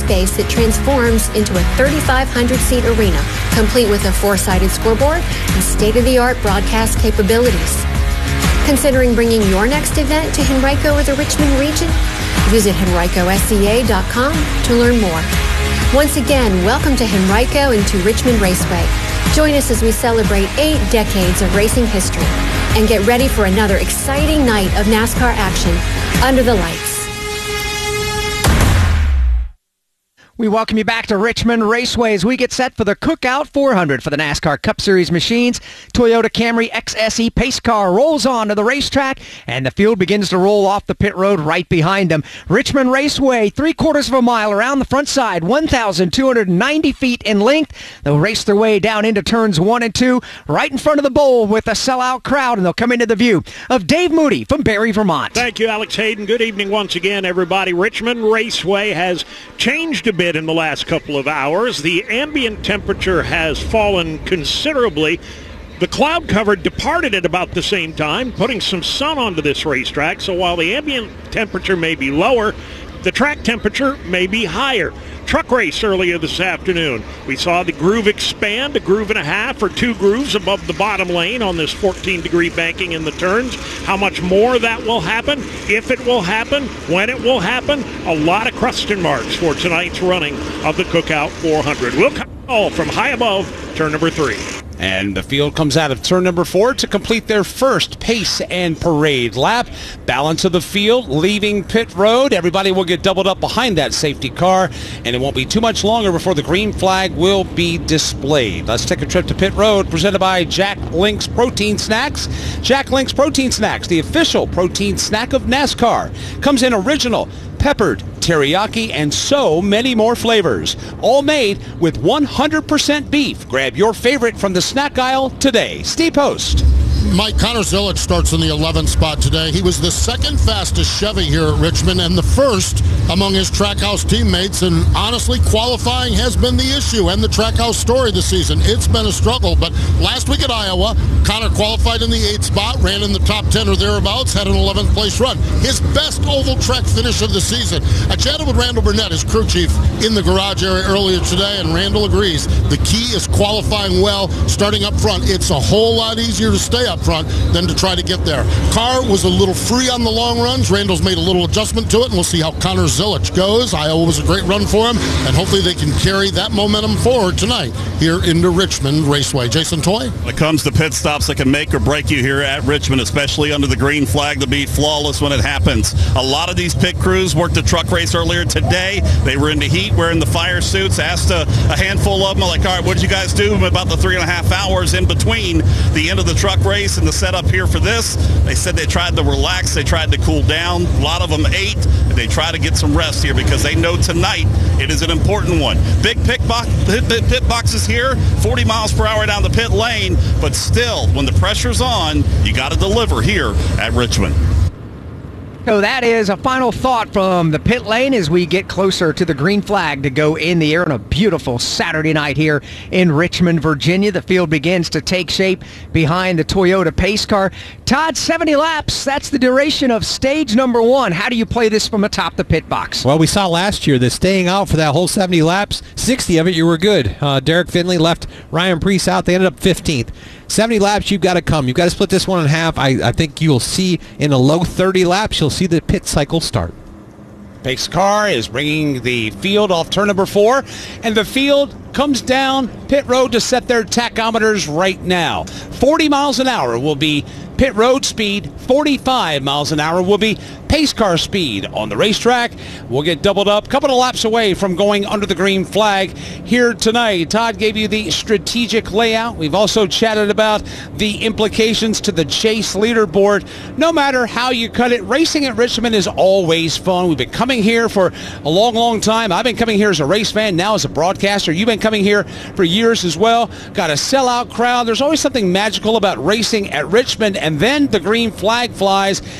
space that transforms into a 3,500-seat arena, complete with a 4-sided scoreboard and state-of-the-art broadcast capabilities. Considering bringing your next event to Henrico or the Richmond region? Visit henricosca.com to learn more. Once again, welcome to Henrico and to Richmond Raceway. Join us as we celebrate 8 decades of racing history and get ready for another exciting night of NASCAR action under the lights. We welcome you back to Richmond Raceway as we get set for the Cookout 400 for the NASCAR Cup Series machines. Toyota Camry XSE pace car rolls on to the racetrack, and the field begins to roll off the pit road right behind them. Richmond Raceway, 3/4 of a mile around the front side, 1,290 feet in length. They'll race their way down into turns 1 and 2, right in front of the bowl with a sellout crowd, and they'll come into the view of Dave Moody from Barrie, Vermont. Thank you, Alex Hayden. Good evening once again, everybody. Richmond Raceway has changed a bit in the last couple of hours. The ambient temperature has fallen considerably. The cloud cover departed at about the same time, putting some sun onto this racetrack. So while the ambient temperature may be lower, the track temperature may be higher. Truck race earlier this afternoon. We saw the groove expand, a groove and a half or 2 grooves above the bottom lane on this 14-degree banking in the turns. How much more that will happen, if it will happen, when it will happen, a lot of question marks for tonight's running of the Cookout 400. We'll come all from high above turn number 3. And the field comes out of turn number 4 to complete their first pace and parade lap. Balance of the field leaving pit road. Everybody will get doubled up behind that safety car, and it won't be too much longer before the green flag will be displayed. Let's take a trip to pit road, presented by Jack Link's Protein Snacks. Jack Link's Protein Snacks, the official protein snack of NASCAR. Comes in original, peppered, teriyaki, and so many more flavors. All made with 100% beef. Grab your favorite from the snack aisle today. Steve Post. Mike, Connor Zilic starts in the 11th spot today. He was the second fastest Chevy here at Richmond and the first among his Trackhouse teammates, and honestly, qualifying has been the issue and the Trackhouse story this season. It's been a struggle, but last week at Iowa, Connor qualified in the 8th spot, ran in the top 10 or thereabouts, had an 11th place run. His best oval track finish of the season. I chatted with Randall Burnett, his crew chief, in the garage area earlier today, and Randall agrees. The key is qualifying well, starting up front. It's a whole lot easier to stay up front than to try to get there. Car was a little free on the long runs. Randall's made a little adjustment to it, and we'll see how Connor Zilic goes. Iowa was a great run for him, and hopefully they can carry that momentum forward tonight here into Richmond Raceway. Jason Toy? When it comes to pit stops that can make or break you here at Richmond, especially under the green flag, to be flawless when it happens. A lot of these pit crews worked a truck race earlier today. They were in the heat, wearing the fire suits. Asked a handful of them, like, all right, what did you guys do about the 3.5 hours in between the end of the truck race and the setup here for this? They said they tried to relax, they tried to cool down. A lot of them ate, and they try to get some rest here because they know tonight it is an important one. Big pit boxes here, 40 miles per hour down the pit lane, but still, when the pressure's on, you got to deliver here at Richmond. So that is a final thought from the pit lane as we get closer to the green flag to go in the air on a beautiful Saturday night here in Richmond, Virginia. The field begins to take shape behind the Toyota pace car. Todd, 70 laps, that's the duration of stage number 1. How do you play this from atop the pit box? Well, we saw last year that staying out for that whole 70 laps, 60 of it you were good. Derek Finley left Ryan Preece out. They ended up 15th. 70 laps, you've got to come. You've got to split this one in half. I think you'll see in a low 30 laps, you'll see the pit cycle start. Pace car is bringing the field off turn number 4, and the field comes down pit road to set their tachometers right now. 40 miles an hour will be pit road speed, 45 miles an hour will be pace car speed on the racetrack. We'll get doubled up, a couple of laps away from going under the green flag here tonight. Todd gave you the strategic layout. We've also chatted about the implications to the chase leaderboard. No matter how you cut it, racing at Richmond is always fun. We've been coming here for a long, long time. I've been coming here as a race fan, now as a broadcaster. You've been coming here for years as well. Got a sellout crowd. There's always something magical about racing at Richmond, and then the green flag flies.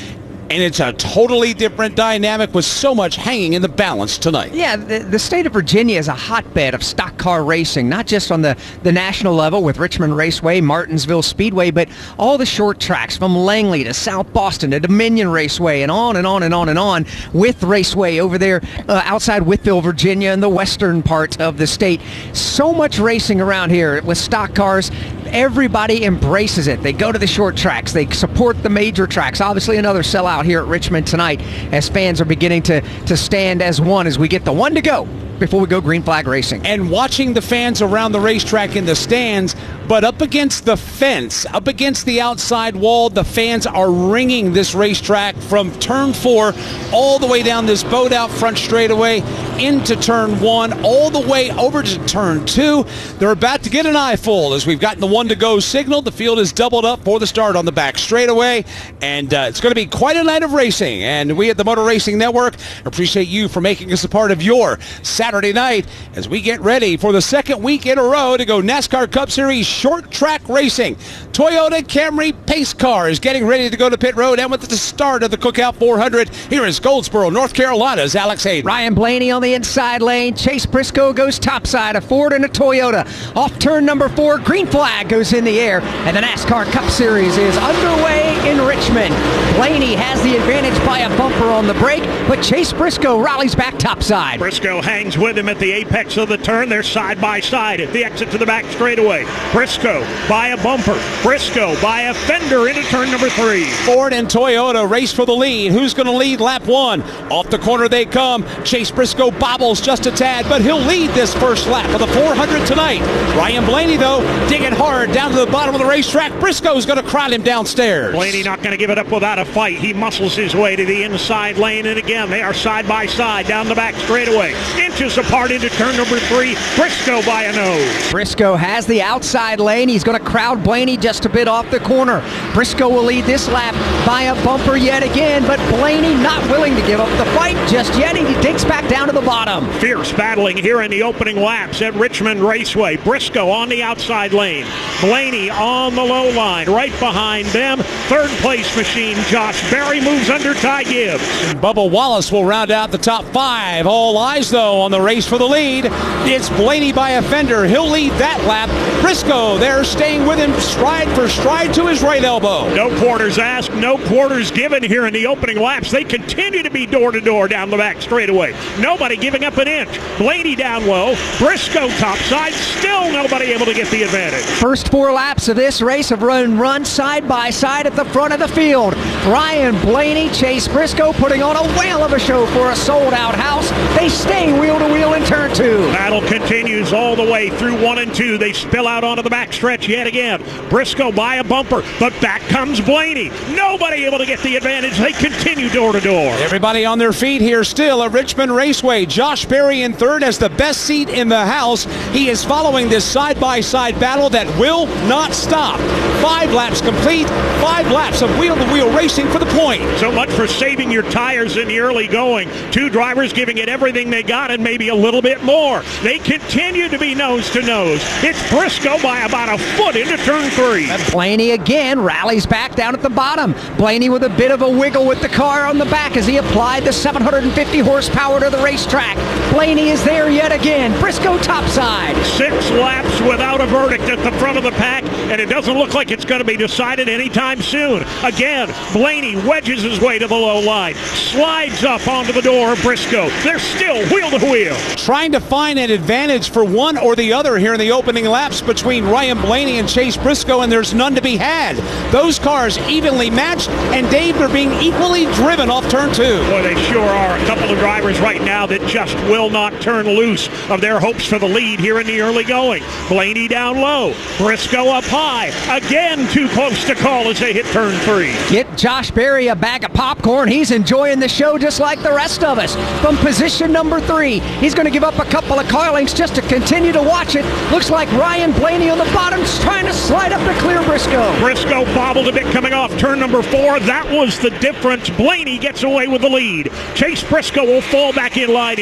and it's a totally different dynamic with so much hanging in the balance tonight. Yeah, the state of Virginia is a hotbed of stock car racing, not just on the national level with Richmond Raceway, Martinsville Speedway, but all the short tracks from Langley to South Boston to Dominion Raceway and on and on and on and on with Raceway over there outside Whitfield, Virginia, in the western part of the state. So much racing around here with stock cars. Everybody embraces it. They go to the short tracks. They support the major tracks. Obviously another sellout here at Richmond tonight as fans are beginning to stand as one as we get the one to go before we go green flag racing. And watching the fans around the racetrack in the stands, but up against the fence, up against the outside wall, the fans are ringing this racetrack from turn 4 all the way down this boat out front straightaway into turn 1, all the way over to turn 2. They're about to get an eyeful as we've gotten the one to go signal. The field is doubled up for the start on the back straightaway, and it's going to be quite a night of racing. And we at the Motor Racing Network appreciate you for making us a part of your Saturday night as we get ready for the second week in a row to go NASCAR Cup Series short track racing. Toyota Camry Pace Car is getting ready to go to pit road, and with the start of the Cookout 400, here is Goldsboro, North Carolina's Alex Hayden. Ryan Blaney on the inside lane. Chase Briscoe goes topside, a Ford and a Toyota. Off turn number 4, green flag goes in the air, and the NASCAR Cup Series is underway in Richmond. Blaney has the advantage by a bumper on the brake, but Chase Briscoe rallies back topside. Briscoe hangs with him at the apex of the turn. They're side by side at the exit to the back straightaway. Briscoe by a bumper. Briscoe by a fender into turn number 3. Ford and Toyota race for the lead. Who's going to lead lap 1? Off the corner they come. Chase Briscoe bobbles just a tad, but he'll lead this first lap of the 400 tonight. Ryan Blaney, though, digging hard down to the bottom of the racetrack. Briscoe's going to crowd him downstairs. Blaney not going to give it up without a fight. He muscles his way to the inside lane, and again, they are side by side down the back straightaway. Inches apart into turn number 3. Briscoe by a nose. Briscoe has the outside lane. He's going to crowd Blaney just a bit off the corner. Briscoe will lead this lap by a bumper yet again, but Blaney not willing to give up the fight just yet. He digs back down to the bottom. Fierce battling here in the opening laps at Richmond Raceway. Briscoe on the outside lane. Blaney on the low line. Right behind them, third place machine Josh Berry moves under Ty Gibbs. And Bubba Wallace will round out the top 5. All eyes, though, on the race for the lead. It's Blaney by a fender. He'll lead that lap. Briscoe there staying with him stride for stride to his right elbow. No quarters asked, no quarters given here in the opening laps. They continue to be door-to-door down the back straightaway. Nobody giving up an inch. Blaney down low. Briscoe topside. Still nobody able to get the advantage. First 4 laps of this race have run side by side at the front of the field. Ryan Blaney, Chase Briscoe putting on a whale of a show for a sold-out house. They stay wheel-to-wheel in turn 2. Battle continues all the way through 1 and 2. They spill out onto the backstretch yet again. Briscoe by a bumper, but back comes Blaney. Nobody able to get the advantage. They continue door-to-door. Everybody on their feet here still at Richmond Raceway. Josh Berry in third has the best seat in the house. He is following this side-by-side battle that will not stop. 5 laps complete, 5 laps of wheel-to-wheel racing for the point. So much for saving your tires in the early going. 2 drivers giving it everything they got and maybe a little bit more. They continue to be nose to nose. It's Briscoe by about a foot into turn 3. And Blaney again rallies back down at the bottom. Blaney with a bit of a wiggle with the car on the back as he applied the 750 horsepower to the racetrack. Blaney is there yet again. Briscoe topside. 6 laps without a verdict at the front of the pack, and it doesn't look like it's going to be decided anytime soon. Again, Blaney wedges his way to the low line, slides up onto the door of Briscoe. They're still wheel to wheel. Trying to find an advantage for one or the other here in the opening laps between Ryan Blaney and Chase Briscoe, and there's none to be had. Those cars evenly matched, and Dave, are being equally driven off turn 2. Boy, they sure are. A couple of drivers right now that just will not turn loose of their hopes for the lead here in the early going. Blaney down low, Briscoe up high. Again, too close to call as they hit turn 3. Get Josh Berry a bag of popcorn. He's enjoying the show just like the rest of us. From position number 3, he's going to give up a couple of car lengths just to continue to watch it. Looks like Ryan Blaney on the bottom is trying to slide up to clear Briscoe. Briscoe bobbled a bit coming off turn number 4. That was the difference. Blaney gets away with the lead. Chase Briscoe will fall back in line in 2nd.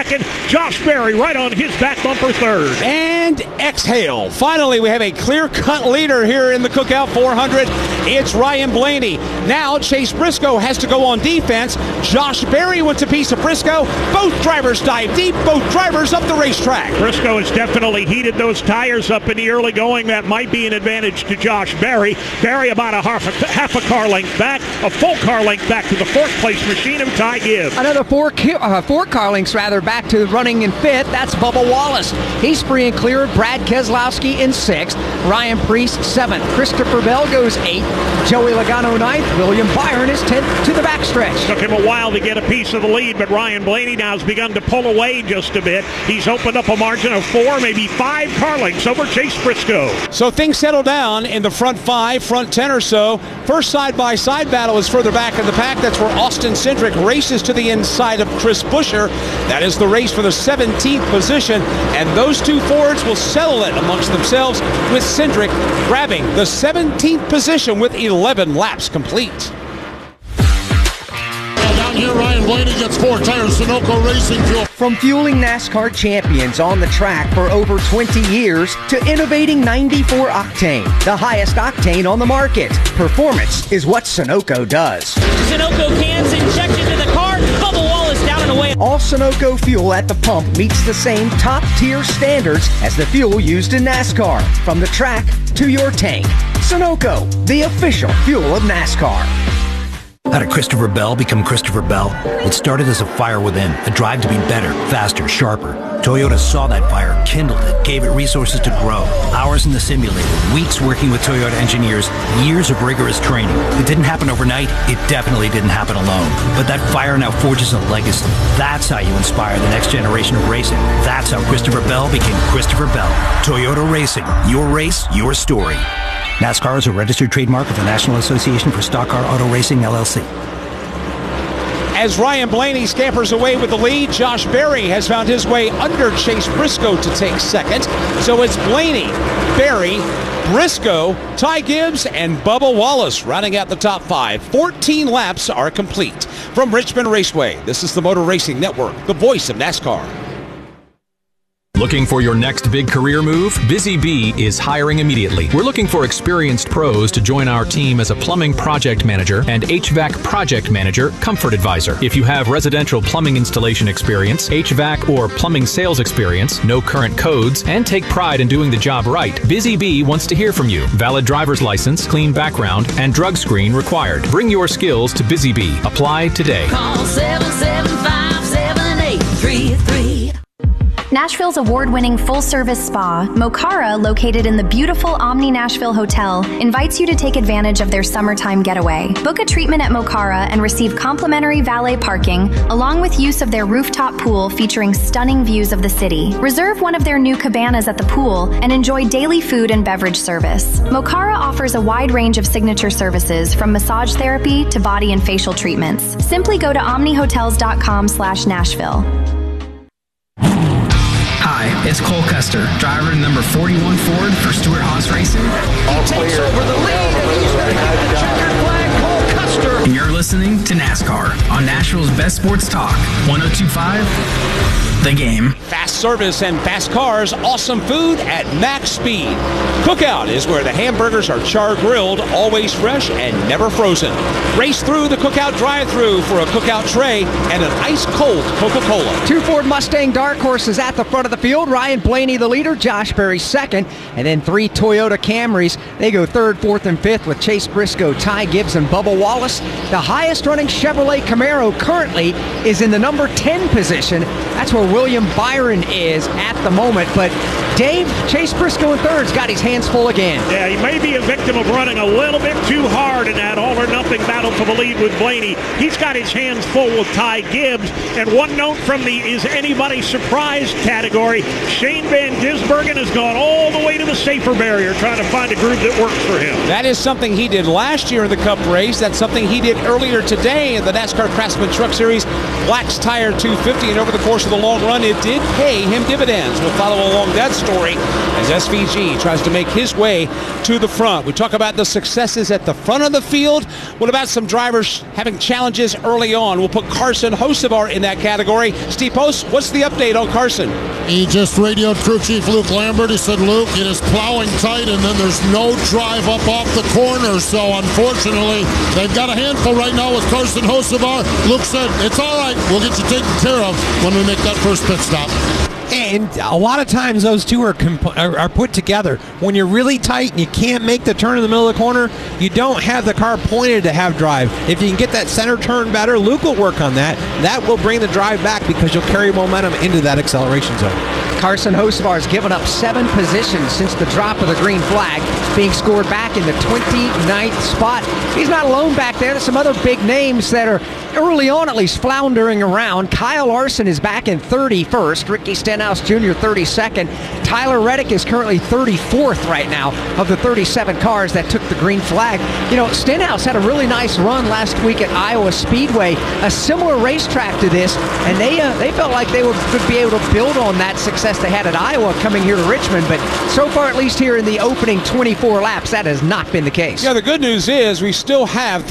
second. Josh Berry right on his back bumper third. And exhale. Finally, we have a clear-cut leader here in the Cookout 400. It's Ryan Blaney. Now Chase Briscoe has to go on defense. Josh Berry went to piece of Briscoe. Both drivers dive deep. Both drivers up the racetrack. Briscoe has definitely heated those tires up in the early going. That might be an advantage to Josh Berry. Berry about a half a car length back, a full car length back to the fourth place machine of Ty Gibbs. Another four car lengths back to running in fifth. That's Bubba Wallace. He's free and clear. Brad Keselowski in sixth. Ryan Preece seventh. Christopher Bell goes eighth. Joey Logano ninth. William Byron is 10th to the backstretch. Took him a while to get a piece of the lead, but Ryan Blaney now has begun to pull away just a bit. He's opened up a margin of 4, maybe 5 car lengths over Chase Briscoe. So things settle down in the front 5, front 10 or so. First side-by-side battle is further back in the pack. That's where Austin Cindric races to the inside of Chris Buescher. That is the race for the 17th position, and those two Fords will settle it amongst themselves, with Cindric grabbing the 17th position with 11 laps complete. Down here, Ryan Blaney gets 4 tires, Sunoco Racing Fuel. From fueling NASCAR champions on the track for over 20 years to innovating 94 octane, the highest octane on the market. Performance is what Sunoco does. Sunoco cans injected to the car. Bubba Wallace down and away. All Sunoco fuel at the pump meets the same top-tier standards as the fuel used in NASCAR. From the track to your tank. Sunoco, the official fuel of NASCAR. How did Christopher Bell become Christopher Bell? It started as a fire within, a drive to be better, faster, sharper. Toyota saw that fire, kindled it, gave it resources to grow. Hours in the simulator, weeks working with Toyota engineers, years of rigorous training. It didn't happen overnight. It definitely didn't happen alone. But that fire now forges a legacy. That's how you inspire the next generation of racing. That's how Christopher Bell became Christopher Bell. Toyota Racing. Your race, your story. NASCAR is a registered trademark of the National Association for Stock Car Auto Racing, LLC. As Ryan Blaney scampers away with the lead, Josh Berry has found his way under Chase Briscoe to take second. So it's Blaney, Berry, Briscoe, Ty Gibbs, and Bubba Wallace rounding out the top 5. 14 laps are complete. From Richmond Raceway, this is the Motor Racing Network, the voice of NASCAR. Looking for your next big career move? Busy Bee is hiring immediately. We're looking for experienced pros to join our team as a plumbing project manager and HVAC project manager, comfort advisor. If you have residential plumbing installation experience, HVAC or plumbing sales experience, no current codes, and take pride in doing the job right, Busy Bee wants to hear from you. Valid driver's license, clean background, and drug screen required. Bring your skills to Busy Bee. Apply today. Call 775-7833. Nashville's award-winning full-service spa, Mokara, located in the beautiful Omni Nashville Hotel, invites you to take advantage of their summertime getaway. Book a treatment at Mokara and receive complimentary valet parking, along with use of their rooftop pool featuring stunning views of the city. Reserve one of their new cabanas at the pool and enjoy daily food and beverage service. Mokara offers a wide range of signature services, from massage therapy to body and facial treatments. Simply go to omnihotels.com/Nashville. Hi, it's Cole Custer, driver to number 41 Ford for Stewart Haas Racing. He takes over the lead, and he's going to get the checkered flag, Cole Custer. And you're listening to NASCAR on Nashville's Best Sports Talk, 102.5 The Game. Fast service and fast cars, awesome food at max speed. Cookout is where the hamburgers are char-grilled, always fresh and never frozen. Race through the Cookout drive-thru for a Cookout tray and an ice-cold Coca-Cola. 2 Ford Mustang dark horses at the front of the field. Ryan Blaney the leader, Josh Berry second, and then 3 Toyota Camrys. They go 3rd, 4th, and 5th with Chase Briscoe, Ty Gibbs, and Bubba Wallace. The highest running Chevrolet Camaro currently is in the number 10 position. That's where William Byron is at the moment, but Dave, Chase Briscoe in 3rd's got his hands full again. Yeah, he may be a victim of running a little bit too hard in that all-or-nothing battle for the lead with Blaney. He's got his hands full with Ty Gibbs, and one note from the Is Anybody Surprised category, Shane Van Gisbergen has gone all the way to the safer barrier trying to find a groove that works for him. That is something he did last year in the Cup race. That's something he did earlier today in the NASCAR Craftsman Truck Series Black's Tire 250, and over the course of the long run, it did pay him dividends. We'll follow along that story as SVG tries to make his way to the front. We talk about the successes at the front of the field. What about some drivers having challenges early on? We'll put Carson Hocevar in that category. Steve Post, what's the update on Carson? He just radioed crew chief Luke Lambert. He said, Luke, it is plowing tight, and then there's no drive up off the corner. So unfortunately, they've got a handful right now with Carson Hocevar. Luke said, it's all right. We'll get you taken care of when we make that first pit stop. And a lot of times those two are put together. When you're really tight and you can't make the turn in the middle of the corner, you don't have the car pointed to have drive. If you can get that center turn better, Luke will work on that. That will bring the drive back because you'll carry momentum into that acceleration zone. Carson Hocevar has given up 7 positions since the drop of the green flag, being scored back in the 29th spot. He's not alone back there. There's some other big names that are early on at least floundering around. Kyle Larson is back in 31st. Ricky Stenhouse Jr. 32nd. Tyler Reddick is currently 34th right now of the 37 cars that took the green flag. You know, Stenhouse had a really nice run last week at Iowa Speedway, a similar racetrack to this, and they felt like they could be able to build on that success they had at Iowa coming here to Richmond, but so far, at least here in the opening 24 laps, that has not been the case. Yeah, the good news is we still have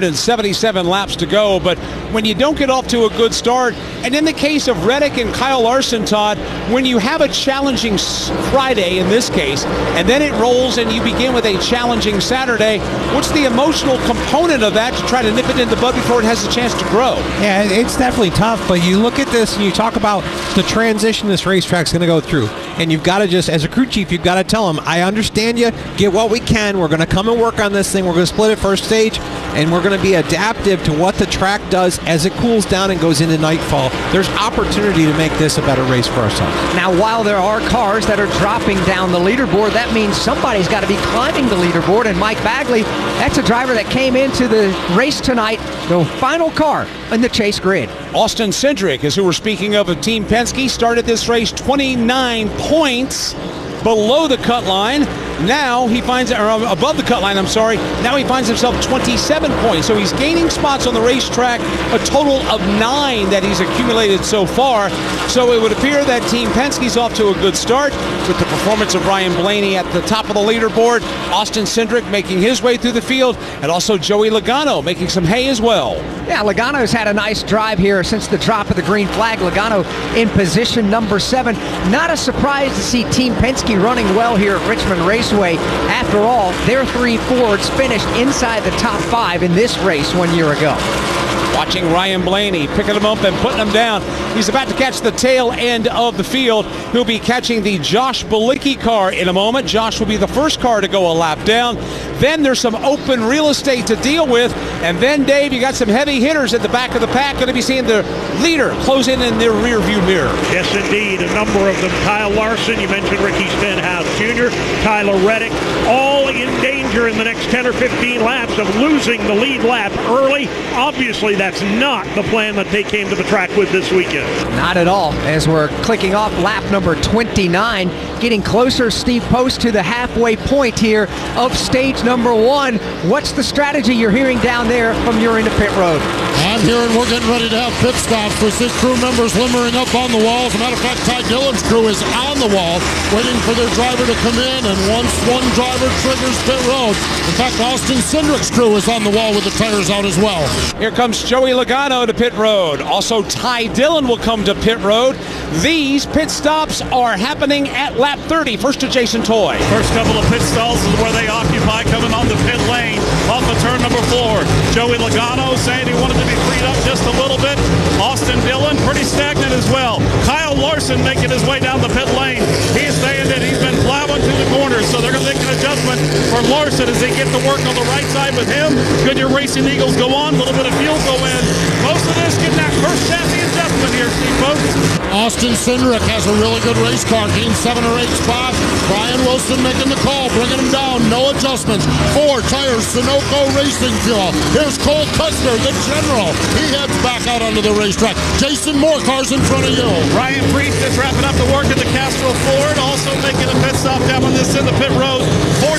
377 laps to go, but when you don't get off to a good start, and in the case of Reddick and Kyle Larson, Todd, when you have a challenging Friday in this case, and then it rolls and you begin with a challenging Saturday, what's the emotional component of that to try to nip it in the bud before it has a chance to grow? Yeah, it's definitely tough, but you look at this and you talk about the transition this racetrack's going to go through, and you've got to just, as a crew chief, you've got to tell them, I understand you, get what we can, we're going to come and work on this thing, we're going to split it first stage, and we're going to be adaptive to what the track does as it cools down and goes into nightfall. There's opportunity to make this a better race for ourselves. Now, while there are cars that are dropping down the leaderboard, that means somebody's got to be climbing the leaderboard, and Mike Bagley, that's a driver that came into the race tonight, the final car in the chase grid. Austin Cindric is who we're speaking of Team Penske, started this race 29 points below the cut line. Now he finds, or above the cut line, I'm sorry. Now he finds himself 27 points. So he's gaining spots on the racetrack, a total of 9 that he's accumulated so far. So it would appear that Team Penske's off to a good start with the performance of Ryan Blaney at the top of the leaderboard. Austin Cindric making his way through the field, and also Joey Logano making some hay as well. Yeah, Logano's had a nice drive here since the drop of the green flag. Logano in position number 7. Not a surprise to see Team Penske running well here at Richmond Raceway. After all, their 3 Fords finished inside the top 5 in this race 1 year ago. Watching Ryan Blaney picking him up and putting him down. He's about to catch the tail end of the field. He'll be catching the Josh Bilicki car in a moment. Josh will be the first car to go a lap down. Then there's some open real estate to deal with. And then, Dave, you got some heavy hitters at the back of the pack. Going to be seeing the leader close in their rear view mirror. Yes, indeed. A number of them. Kyle Larson, you mentioned Ricky Stenhouse Jr., Tyler Reddick, all in danger in the next 10 or 15 laps of losing the lead lap early. Obviously, that's not the plan that they came to the track with this weekend. Not at all. As we're clicking off lap number 29, getting closer, Steve Post, to the halfway point here of stage number 1. What's the strategy you're hearing down there from your end of pit road? I'm hearing we're getting ready to have pit stops. We see crew members limbering up on the wall. As a matter of fact, Ty Dillon's crew is on the wall waiting for their driver to come in, and once one driver triggers pit road, in fact, Austin Cindric's crew is on the wall with the tires out as well. Here comes Joey Logano to pit road. Also, Ty Dillon will come to pit road. These pit stops are happening at lap 30. First to Jason Toy. First couple of pit stalls is where they occupy, coming on the pit lane off of turn number 4. Joey Logano saying he wanted to be freed up just a little bit. Austin Dillon pretty stagnant as well. Kyle Larson making his way down the pit lane. He's saying that he's been plowing through the corners, so they're going to make an adjustment for Larson as they get to work on the right side with him. Goodyear Racing Eagles go on, a little bit of fuel go in. Most of this getting that first chassis adjustment here, Steve Post. Austin Cindric has a really good race car, gained 7 or 8 spots. Brian Wilson making the call, bringing him down, no adjustments. 4 tires, Sunoco Racing Fuel. Here's Cole Custer, the general. He heads back out onto the racetrack. Jason Moore, cars in front of you. Ryan Priest is wrapping up the work at the Castrol Ford, also making a pit stop down on this in the pit road. 4 tires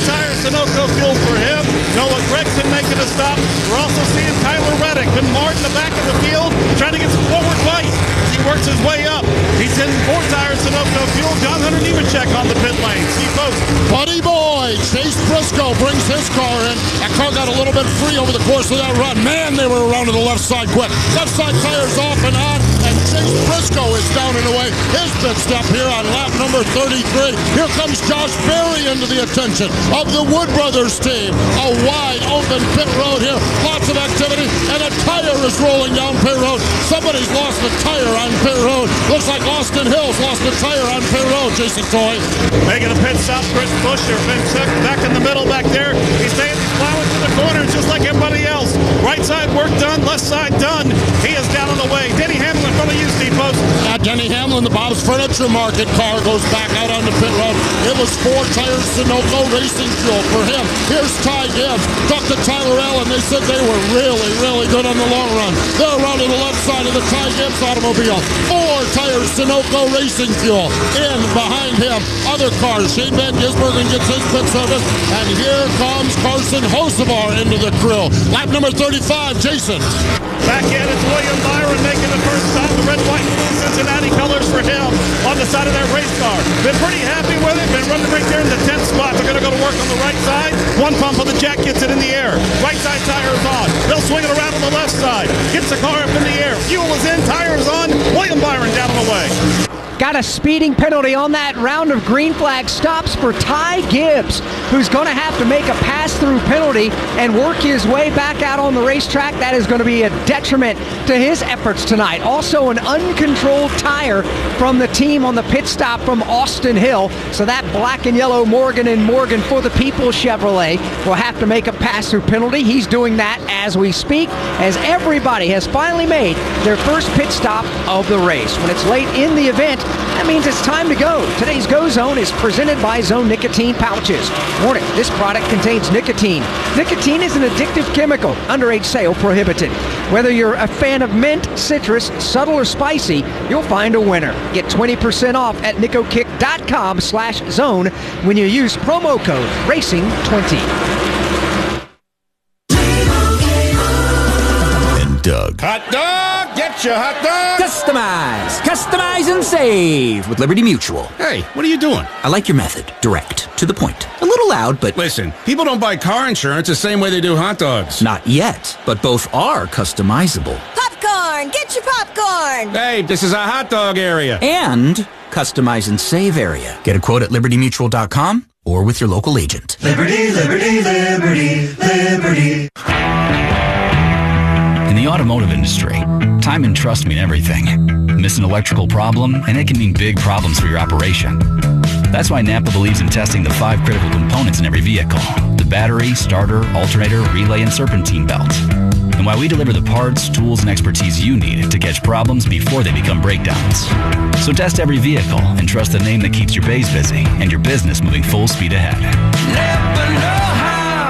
Sunoco fuel for him. Noah Gragson making a stop. We're also seeing Tyler Reddick and Martin in the back of the field trying to get some forward light as he works his way up. He's in 4 tires Sunoco fuel. John Hunter Nemechek on the pit lane. Steve Post. Buddy boy, Chase Briscoe brings his car in. That car got a little bit free over the course of that run. Man, they were around to the left side quick. Left side tires off and on, and Chase Briscoe is down and away. His pit stop here on lap number 33. Here comes Josh Berry into the attention of the Wood Brothers team. A wide open pit road here. Lots of activity, and a tire is rolling down pit road. Somebody's lost a tire on pit road. Looks like Austin Hill's lost a tire on pit road, Jason Toy. Making a pit stop, Chris Buescher. Back in the middle back there. He's staying, he's plowing to the corners just like everybody else. Right side work done, left side done. He is down on the way. Denny Hamlin in front of you, Steve Post. Denny Hamlin, the Bob's Furniture Market car, goes back out on the pit road. It was 4 tires Sunoco racing fuel for him. Here's Ty Gibbs. Talked to Tyler Allen. They said they were really, really good on the long run. They're around to the left side of the Ty Gibbs automobile. 4 tires Sunoco racing fuel. In behind him, other cars. Shane Van Gisbergen gets his pit service. And here comes Carson Hocevar into the crew. Lap number 35, Jason. Back in, it's William Byron making the first stop. The red, white, and blue Cincinnati colors for him on the side of that race car. Been pretty happy with it. Been running right there in the 10th spot. They're going to go to work on the right side. One pump of the jack gets it in the air. Right side tire is on. They'll swing it around on the left side. Gets the car up in the air. Fuel is in. Tires on. William Byron down and away. Got a speeding penalty on that round of green flag stops for Ty Gibbs, who's going to have to make a pass-through penalty and work his way back out on the racetrack. That is going to be a detriment to his efforts tonight. Also, an uncontrolled tire from the team on the pit stop from Austin Hill. So that black and yellow Morgan & Morgan for the People Chevrolet will have to make a pass-through penalty. He's doing that as we speak, as everybody has finally made their first pit stop of the race. When it's late in the event, that means it's time to go. Today's Go Zone is presented by Zone Nicotine Pouches. Warning, this product contains nicotine. Nicotine is an addictive chemical. Underage sale prohibited. Whether you're a fan of mint, citrus, subtle, or spicy, you'll find a winner. Get 20% off at nicokick.com/zone when you use promo code RACING20. Doug. Hot dog! Get your hot dog! Customize and save with Liberty Mutual. Hey, what are you doing? I like your method. Direct. To the point. A little loud, but... Listen, people don't buy car insurance the same way they do hot dogs. Not yet, but both are customizable. Popcorn! Get your popcorn! Hey, this is a hot dog area. And customize and save area. Get a quote at libertymutual.com or with your local agent. Liberty, liberty, liberty, liberty. In the automotive industry, time and trust mean everything. Miss an electrical problem, and it can mean big problems for your operation. That's why Napa believes in testing the 5 critical components in every vehicle: the battery, starter, alternator, relay, and serpentine belt. And why we deliver the parts, tools, and expertise you need to catch problems before they become breakdowns. So test every vehicle and trust the name that keeps your bays busy and your business moving full speed ahead. Napa know-how.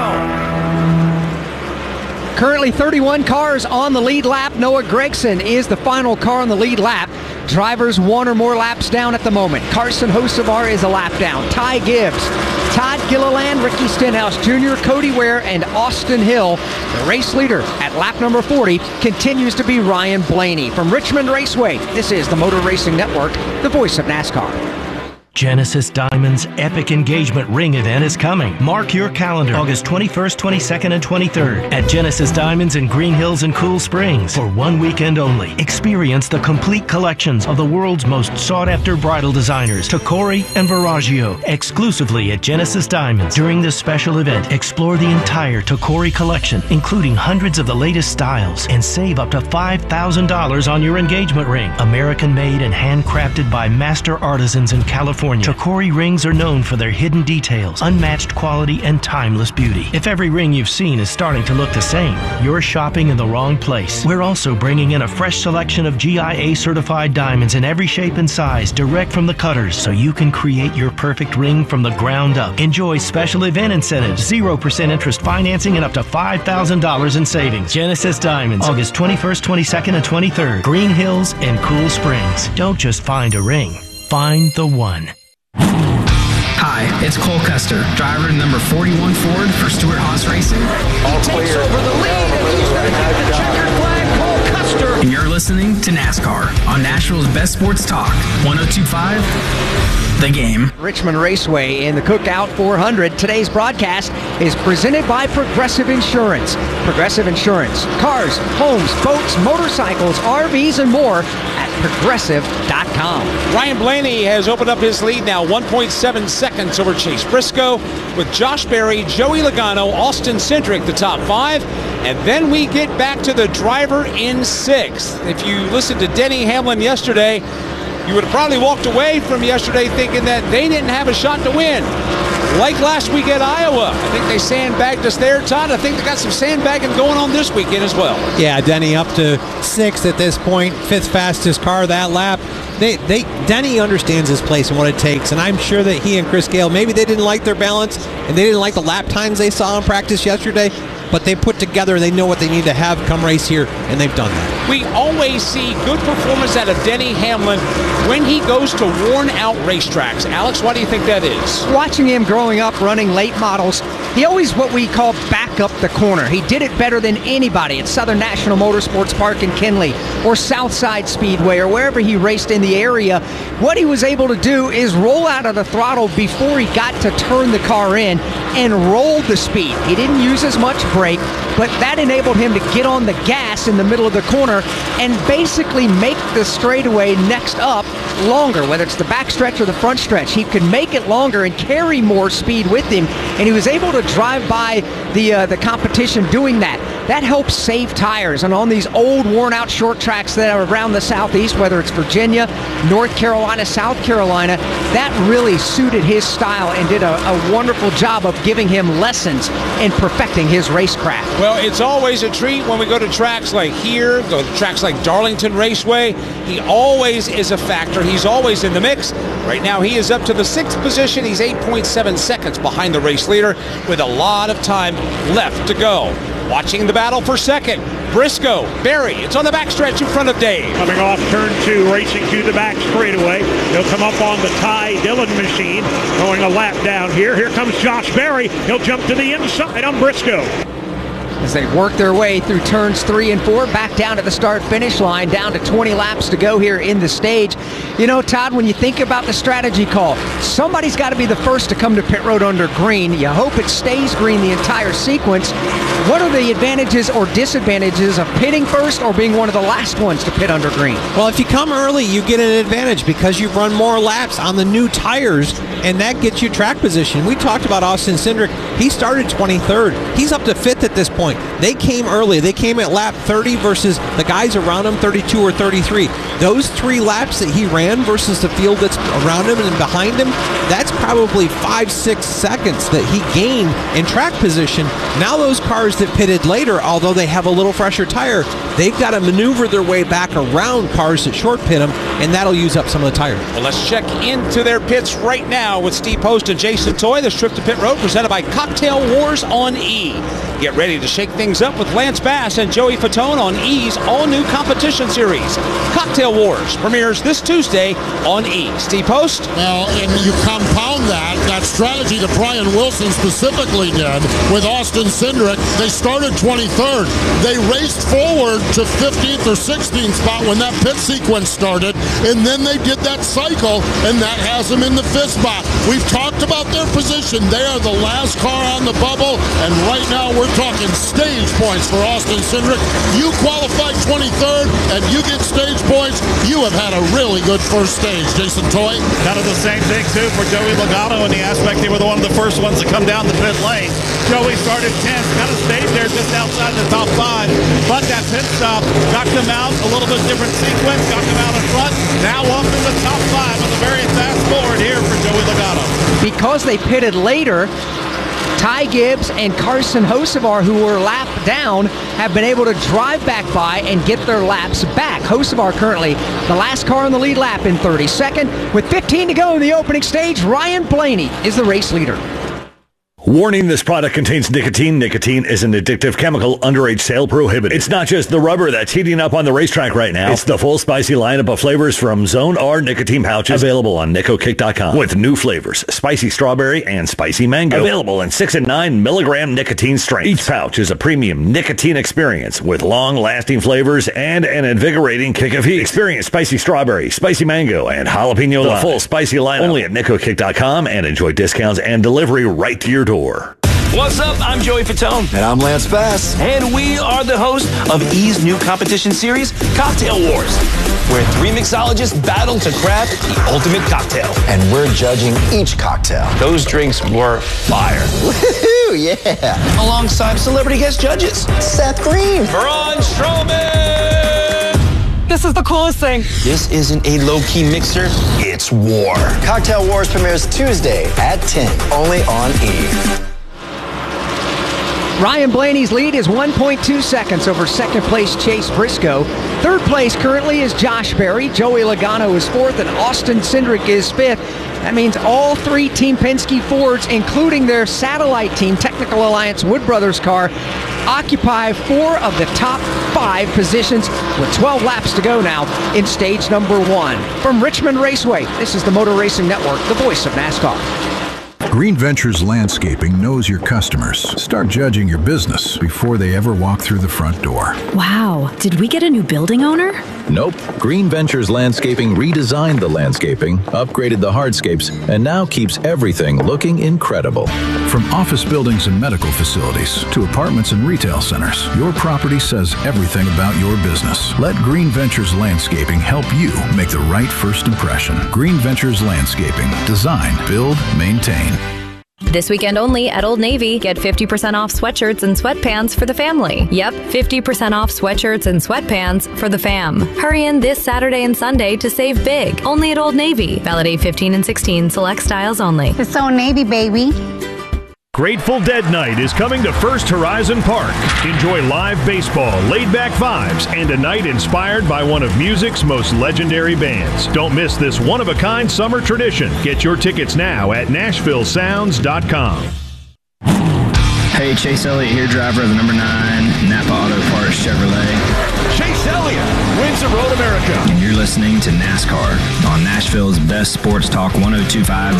Currently 31 cars on the lead lap. Noah Gragson is the final car on the lead lap. Drivers 1 or more laps down at the moment. Carson Hocevar is a lap down. Ty Gibbs, Todd Gilliland, Ricky Stenhouse Jr., Cody Ware, and Austin Hill. The race leader at lap number 40 continues to be Ryan Blaney. From Richmond Raceway, this is the Motor Racing Network, the voice of NASCAR. Genesis Diamonds' epic engagement ring event is coming. Mark your calendar, August 21st, 22nd, and 23rd at Genesis Diamonds in Green Hills and Cool Springs for 1 weekend only. Experience the complete collections of the world's most sought-after bridal designers, Tacori and Verragio, exclusively at Genesis Diamonds. During this special event, explore the entire Tacori collection, including hundreds of the latest styles, and save up to $5,000 on your engagement ring. American-made and handcrafted by master artisans in California. Tacori rings are known for their hidden details, unmatched quality, and timeless beauty. If every ring you've seen is starting to look the same, you're shopping in the wrong place. We're also bringing in a fresh selection of GIA-certified diamonds in every shape and size, direct from the cutters, so you can create your perfect ring from the ground up. Enjoy special event incentives, 0% interest financing, and up to $5,000 in savings. Genesis Diamonds, August 21st, 22nd, and 23rd, Green Hills and Cool Springs. Don't just find a ring. Find the one. Hi, it's Cole Custer, driver number 41 Ford for Stewart Haas Racing. He takes over the lead, and he's going to get the checkered flag. Cole Custer. And you're listening to NASCAR on Nashville's Best Sports Talk, 102.5 The Game. Richmond Raceway in the Cookout 400. Today's broadcast is presented by Progressive Insurance. Progressive Insurance. Cars, homes, boats, motorcycles, RVs, and more at Progressive.com. Ryan Blaney has opened up his lead now, 1.7 seconds over Chase Briscoe, with Josh Berry, Joey Logano, Austin Cindric, the top 5. And then we get back to the driver in 6th. If you listened to Denny Hamlin yesterday, you would have probably walked away from yesterday thinking that they didn't have a shot to win. Like last week at Iowa. I think they sandbagged us there, Todd. I think they got some sandbagging going on this weekend as well. Yeah, Denny up to 6th at this point, 5th fastest car that lap. Denny understands his place and what it takes, and I'm sure that he and Chris Gale, maybe they didn't like their balance, and they didn't like the lap times they saw in practice yesterday, but they put together, they know what they need to have come race here, and they've done that. We always see good performance out of Denny Hamlin when he goes to worn-out racetracks. Alex, why do you think that is? Watching him growing up running late models, he always what we call back up the corner. He did it better than anybody at Southern National Motorsports Park in Kinley or Southside Speedway or wherever he raced in the area. What he was able to do is roll out of the throttle before he got to turn the car in and roll the speed. He didn't use as much brake, but that enabled him to get on the gas in the middle of the corner and basically make the straightaway next up longer, whether it's the back stretch or the front stretch. He could make it longer and carry more speed with him, and he was able to drive by the competition doing that. That helps save tires, and on these old, worn-out short tracks that are around the Southeast, whether it's Virginia, North Carolina, South Carolina, that really suited his style and did a wonderful job of giving him lessons in perfecting his racecraft. Well, it's always a treat when we go to tracks like here, go to tracks like Darlington Raceway. He always is a factor. He's always in the mix. Right now, he is up to the 6th position. He's 8.7 seconds behind the race leader with a lot of time left to go. Watching the battle for 2nd, Briscoe, Berry. It's on the backstretch in front of Dave. Coming off turn 2, racing to the back straightaway. He'll come up on the Ty Dillon machine, going a lap down here. Here comes Josh Berry. He'll jump to the inside on Briscoe. As they work their way through turns 3 and 4, back down to the start-finish line, down to 20 laps to go here in the stage. You know, Todd, when you think about the strategy call, somebody's got to be the first to come to pit road under green. You hope it stays green the entire sequence. What are the advantages or disadvantages of pitting first or being one of the last ones to pit under green? Well, if you come early, you get an advantage because you run more laps on the new tires, and that gets you track position. We talked about Austin Cindric. He started 23rd. He's up to 5th at this point. They came early. They came at lap 30 versus the guys around him, 32 or 33. Those 3 laps that he ran versus the field that's around him and behind him, that's probably 5-6 seconds that he gained in track position. Now those cars that pitted later, although they have a little fresher tire, they've got to maneuver their way back around cars that short pit them, and that'll use up some of the tire. Well, let's check into their pits right now with Steve Post and Jason Toy. This trip to pit road presented by Cocktail Wars on E. Get ready to shake things up with Lance Bass and Joey Fatone on E's all-new competition series. Cocktail Wars premieres this Tuesday on E. Steve Post? Well, and you compound that strategy that Brian Wilson specifically did with Austin Cindric. They started 23rd. They raced forward to 15th or 16th spot when that pit sequence started, and then they did that cycle, and that has them in the 5th spot. We've talked about their position. They are the last car on the bubble, and right now we're talking stage points for Austin Cindric. You qualified 23rd, and you get stage points. You have had a really good first stage, Jason Toy. Kind of the same thing, too, for Joey Logano in the aspect they were one of the first ones to come down the pit lane. Joey started 10th, kind of stayed there just outside the top 5, but that pit stop got them out, a little bit different sequence, got them out in front, now up in the top 5 on the very fast forward here for Joey Logano. Because they pitted later, Ty Gibbs and Carson Hocevar, who were lapped down, have been able to drive back by and get their laps back. Hocevar currently the last car on the lead lap in 32nd. With 15 to go in the opening stage, Ryan Blaney is the race leader. Warning, this product contains nicotine. Nicotine is an addictive chemical. Underage sale prohibited. It's not just the rubber that's heating up on the racetrack right now. It's the full spicy lineup of flavors from Zone R nicotine pouches available on NicoKick.com with new flavors, spicy strawberry and spicy mango. Available in 6 and 9 milligram nicotine strengths. Each pouch is a premium nicotine experience with long-lasting flavors and an invigorating kick of heat. Experience spicy strawberry, spicy mango, and jalapeno lime. The full spicy lineup only at NicoKick.com and enjoy discounts and delivery right to your door. What's up? I'm Joey Fatone. And I'm Lance Bass. And we are the hosts of E's new competition series, Cocktail Wars, where 3 mixologists battle to craft the ultimate cocktail. And we're judging each cocktail. Those drinks were fire. Woohoo, yeah. Alongside celebrity guest judges, Seth Green, Braun Strowman. This is the coolest thing. This isn't a low-key mixer, it's war. Cocktail Wars premieres Tuesday at 10, only on E! Ryan Blaney's lead is 1.2 seconds over second place Chase Briscoe. Third place currently is Josh Berry. Joey Logano is fourth, and Austin Cindric is fifth. That means all 3 Team Penske Fords, including their satellite team, Technical Alliance Wood Brothers car, occupy 4 of the top 5 positions with 12 laps to go now in stage number 1. From Richmond Raceway, this is the Motor Racing Network, the voice of NASCAR. Green Ventures Landscaping knows your customers. Start judging your business before they ever walk through the front door. Wow, did we get a new building owner? Nope. Green Ventures Landscaping redesigned the landscaping, upgraded the hardscapes, and now keeps everything looking incredible. From office buildings and medical facilities to apartments and retail centers, your property says everything about your business. Let Green Ventures Landscaping help you make the right first impression. Green Ventures Landscaping. Design, build, maintain. This weekend only at Old Navy, get 50% off sweatshirts and sweatpants for the family. Yep, 50% off sweatshirts and sweatpants for the fam. Hurry in this Saturday and Sunday to save big. Only at Old Navy. Valid 8/15 and 16. Select styles only. It's Old Navy, baby. Grateful Dead Night is coming to First Horizon Park. Enjoy live baseball, laid-back vibes, and a night inspired by one of music's most legendary bands. Don't miss this one-of-a-kind summer tradition. Get your tickets now at NashvilleSounds.com. Hey, Chase Elliott here, driver of the number 9 Napa Auto Parts Chevrolet. Chase Elliott wins the Road America. And you're listening to NASCAR on Nashville's best sports talk, 102.5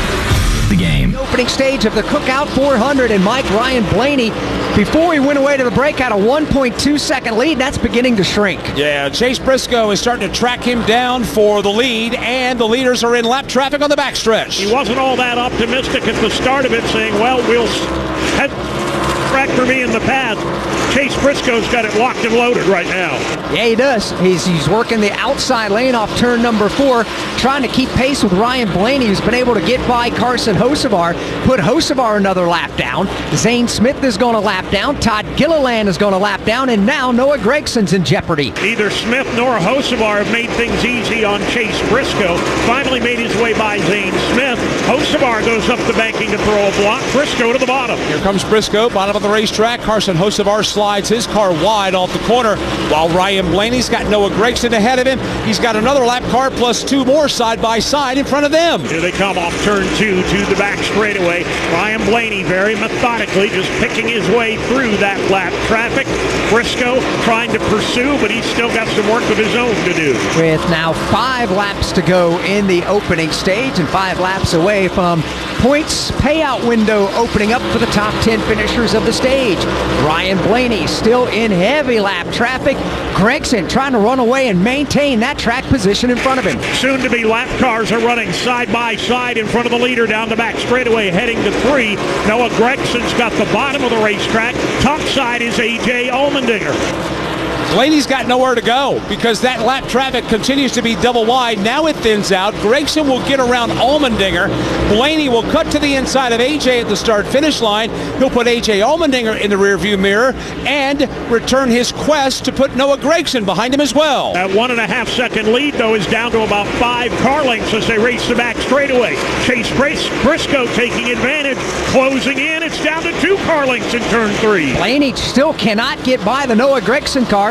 The Game. Opening stage of the Cookout 400, and Ryan Blaney, before we went away to the break, had a 1.2 second lead. That's beginning to shrink. Yeah, Chase Briscoe is starting to track him down for the lead, and the leaders are in lap traffic on the backstretch. He wasn't all that optimistic at the start of it, saying, well, we'll head tractor me in the path. Chase Briscoe's got it locked and loaded right now. Yeah, he does. He's working the outside lane off turn number 4, trying to keep pace with Ryan Blaney, who's been able to get by Carson Hocevar, put Hocevar another lap down. Zane Smith is going to lap down. Todd Gilliland is going to lap down, and now Noah Gregson's in jeopardy. Neither Smith nor Hocevar have made things easy on Chase Briscoe. Finally made his way by Zane Smith. Hocevar goes up the banking to throw a block. Briscoe to the bottom. Here comes Briscoe, bottom of the racetrack. Carson Hocevar slides his car wide off the corner, while Ryan Blaney's got Noah Gregson ahead of him. He's got another lap car plus 2 more side by side in front of them. Here they come off turn 2 to the back straightaway. Ryan Blaney very methodically just picking his way through that lap traffic. Briscoe trying to pursue, but he's still got some work of his own to do. With now 5 laps to go in the opening stage and 5 laps away from points payout window opening up for the top 10 finishers of the stage. Ryan Blaney still in heavy lap traffic. Gregson trying to run away and maintain that track position in front of him. Soon to be lap cars are running side by side in front of the leader down the back straightaway heading to 3. Noah Gregson's got the bottom of the racetrack. Top side is A.J. Allmendinger. Blaney's got nowhere to go because that lap traffic continues to be double wide. Now it thins out. Gregson will get around Allmendinger. Blaney will cut to the inside of AJ at the start-finish line. He'll put AJ Allmendinger in the rearview mirror and return his quest to put Noah Gregson behind him as well. That 1.5 second lead, though, is down to about 5 car lengths as they race the back straightaway. Chase Briscoe taking advantage, closing in. It's down to 2 car lengths in turn 3. Blaney still cannot get by the Noah Gregson car.